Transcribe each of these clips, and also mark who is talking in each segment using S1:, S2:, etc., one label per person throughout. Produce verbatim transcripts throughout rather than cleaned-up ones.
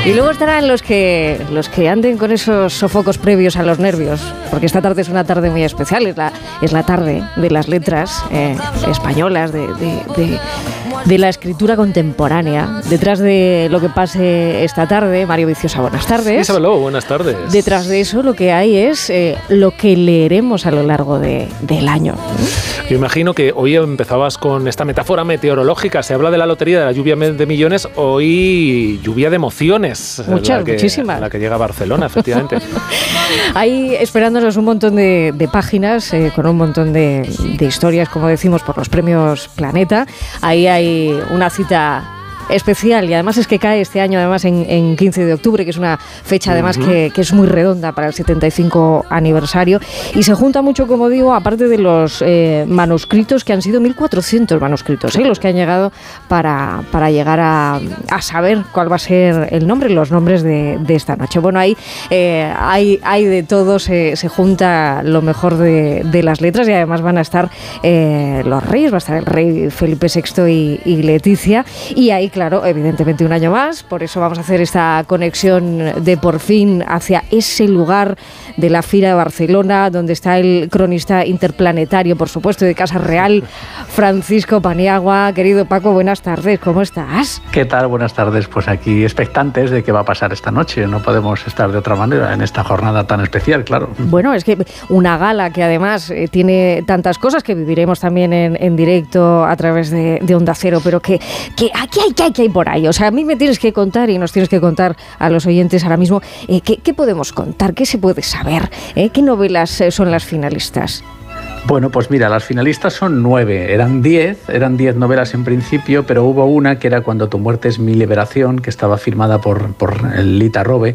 S1: Y luego estarán los que los que anden con esos sofocos previos a los nervios, porque esta tarde es una tarde muy especial, es la, es la tarde de las letras eh, españolas, de, de, de, de la escritura contemporánea. Detrás de lo que pase esta tarde, Mario Viciosa, buenas tardes.
S2: Isabel Lobo, buenas tardes.
S1: Detrás de eso lo que hay es eh, lo que leeremos a lo largo de, del año.
S2: Yo imagino que hoy empezabas con esta metáfora meteorológica, se habla de la lotería de la lluvia de millones, hoy lluvia de emociones.
S1: Muchas,
S2: la que,
S1: muchísimas.
S2: La que llega a Barcelona, efectivamente.
S1: Hay esperándonos un montón de, de páginas eh, con un montón de, de historias, como decimos, por los premios Planeta. Ahí hay una cita especial y además es que cae este año además en, en quince de octubre, que es una fecha además uh-huh. que, que es muy redonda para el setenta y cinco aniversario, y se junta mucho, como digo, aparte de los eh, manuscritos, que han sido mil cuatrocientos manuscritos, ¿eh? los que han llegado para, para llegar a, a saber cuál va a ser el nombre, los nombres de, de esta noche. Bueno, ahí eh, hay, hay de todo, se, se junta lo mejor de, de las letras, y además van a estar eh, los reyes, va a estar el rey Felipe sexto y, y Leticia, y ahí claro, evidentemente un año más, por eso vamos a hacer esta conexión de por fin hacia ese lugar de la Fira de Barcelona, donde está el cronista interplanetario, por supuesto, de Casa Real, Francisco Paniagua. Querido Paco, buenas tardes, ¿cómo estás?
S3: ¿Qué tal? Buenas tardes, pues aquí expectantes de qué va a pasar esta noche, no podemos estar de otra manera en esta jornada tan especial, claro.
S1: Bueno, es que una gala que además eh, tiene tantas cosas que viviremos también en, en directo a través de, de Onda Cero, pero que, que aquí hay que ¿Qué hay por ahí? O sea, a mí me tienes que contar y nos tienes que contar a los oyentes ahora mismo eh, ¿qué, qué podemos contar? ¿Qué se puede saber? ¿Eh? ¿Qué novelas eh, son las finalistas?
S3: Bueno, pues mira, las finalistas son nueve, eran diez, eran diez novelas en principio, pero hubo una que era Cuando tu muerte es mi liberación, que estaba firmada por, por Lita Robe,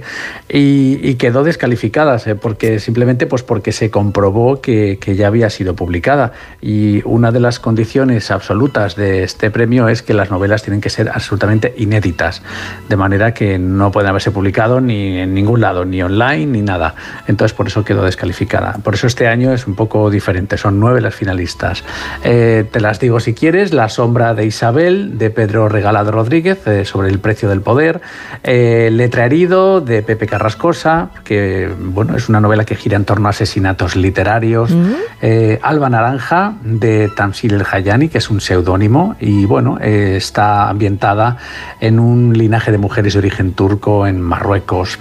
S3: y, y quedó descalificada, ¿eh? porque simplemente pues porque se comprobó que, que ya había sido publicada, y una de las condiciones absolutas de este premio es que las novelas tienen que ser absolutamente inéditas, de manera que no pueden haberse publicado ni en ningún lado, ni online, ni nada. Entonces por eso quedó descalificada. Por eso este año es un poco diferente. Son nueve las finalistas. Eh, te las digo si quieres. La sombra de Isabel, de Pedro Regalado Rodríguez, eh, sobre el precio del poder. Eh, Letra herido, de Pepe Carrascosa, que bueno, es una novela que gira en torno a asesinatos literarios. Uh-huh. eh, Alba Naranja, de Tamsil El Hayani, que es un seudónimo, y bueno, eh, está ambientada en un linaje de mujeres de origen turco en Marruecos.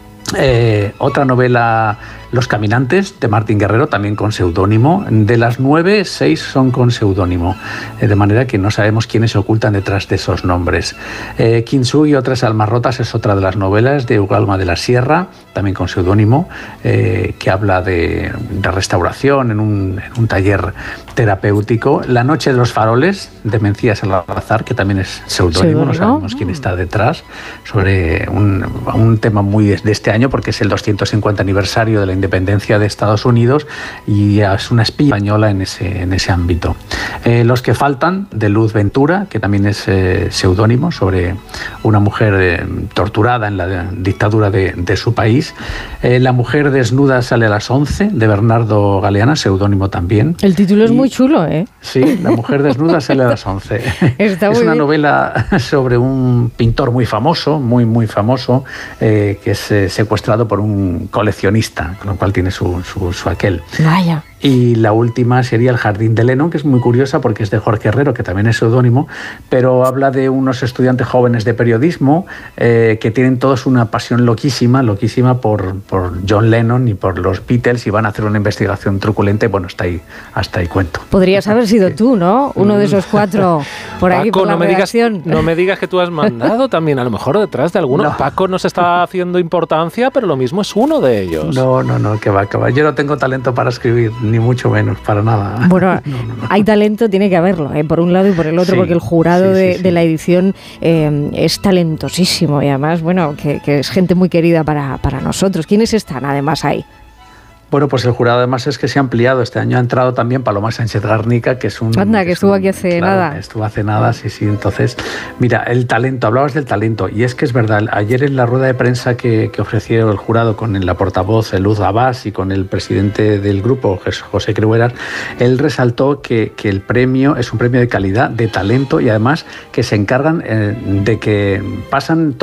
S3: Eh, otra novela, Los Caminantes, de Martín Guerrero, también con seudónimo. De las nueve, seis son con seudónimo, eh, de manera que no sabemos quiénes se ocultan detrás de esos nombres. Eh, Kinsú y otras almas rotas es otra de las novelas, de Ugalma de la Sierra, también con seudónimo, eh, que habla de, de restauración en un, en un taller terapéutico. La noche de los faroles, de Mencía Salazar, que también es seudónimo, no sabemos quién está detrás, sobre un, un tema muy de este año, porque es el doscientos cincuenta aniversario de la independencia de Estados Unidos, y es una espía española en ese, en ese ámbito. Eh, Los que faltan, de Luz Ventura, que también es eh, seudónimo, sobre una mujer eh, torturada en la de, dictadura de, de su país. Eh, La mujer desnuda sale a las once, de Bernardo Galeana, seudónimo también.
S1: El título y, es muy chulo, ¿eh?
S3: Sí, La mujer desnuda sale a las once.
S1: Está
S3: es
S1: muy
S3: una
S1: bien.
S3: novela sobre un pintor muy famoso, muy, muy famoso, eh, que es eh, secuestrado por un coleccionista, con lo cual tiene su, su, su aquel.
S1: Vaya.
S3: Y la última sería El jardín de Lennon, que es muy curiosa porque es de Jorge Herrero, que también es seudónimo, pero habla de unos estudiantes jóvenes de periodismo eh, que tienen todos una pasión loquísima, loquísima por, por John Lennon y por los Beatles, y van a hacer una investigación truculenta, y bueno, hasta ahí, hasta ahí cuento.
S1: Podrías haber sido tú, ¿no? Uno de esos cuatro por aquí,
S2: Paco,
S1: por la
S2: no me digas,
S1: redacción.
S2: no me digas que tú has mandado también, a lo mejor detrás de alguno.
S3: No.
S2: Paco nos está haciendo importancia, pero lo mismo es uno de ellos.
S3: No, no, no, que va, que va. Yo no tengo talento para escribir, ni mucho menos, para nada.
S1: Bueno,
S3: no, no, no.
S1: hay talento, tiene que haberlo, ¿eh? Por un lado y por el otro,
S3: Sí,
S1: porque el jurado
S3: sí, sí,
S1: de,
S3: sí.
S1: de la edición eh, es talentosísimo, y además, bueno, que, que es gente muy querida para, para nosotros. ¿Quiénes están además ahí?
S3: Bueno, pues el jurado además es que se ha ampliado. Este año ha entrado también Paloma Sánchez Garnica, que es un...
S1: Anda, que
S3: es
S1: estuvo
S3: un,
S1: aquí hace
S3: claro,
S1: nada.
S3: Estuvo hace nada, sí, sí. Entonces, mira, el talento, hablabas del talento, y es que es verdad, ayer en la rueda de prensa que, que ofreció el jurado con la portavoz Luz Abbas y con el presidente del grupo, José Creueras, él resaltó que, que el premio es un premio de calidad, de talento, y además que se encargan eh, de que pasan